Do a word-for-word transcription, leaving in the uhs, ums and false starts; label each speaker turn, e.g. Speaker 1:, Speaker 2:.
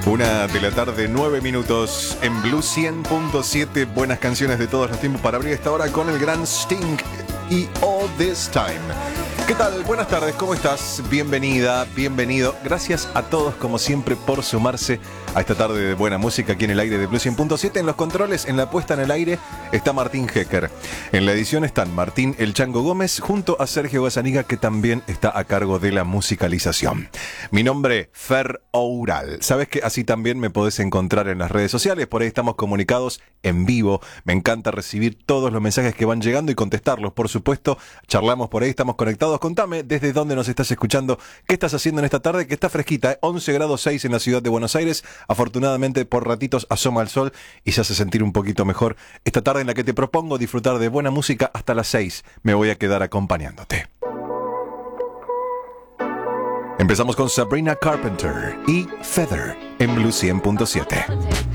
Speaker 1: Una de la tarde, nueve minutos en Blue cien punto siete. Buenas canciones de todos los tiempos para abrir esta hora con el gran Sting y All This Time. ¿Qué tal? Buenas tardes, ¿cómo estás? Bienvenida, bienvenido. Gracias a todos, como siempre, por sumarse a esta tarde de buena música aquí en el aire de Blue cien punto siete. En los controles, en la puesta en el aire, está Martín Hecker. En la edición están Martín El Chango Gómez junto a Sergio Gazzaniga, que también está a cargo de la musicalización. Mi nombre, Fer Oural. Sabes que así también me podés encontrar en las redes sociales. Por ahí estamos comunicados en vivo. Me encanta recibir todos los mensajes que van llegando y contestarlos, por supuesto. Charlamos por ahí, estamos conectados. Contame desde dónde nos estás escuchando, qué estás haciendo en esta tarde, que está fresquita, ¿eh? once grados seis en la ciudad de Buenos Aires. Afortunadamente, por ratitos asoma el sol y se hace sentir un poquito mejor esta tarde en la que te propongo disfrutar de buena música hasta las seis. Me voy a quedar acompañándote. Empezamos con Sabrina Carpenter y Feather en Blue cien punto siete.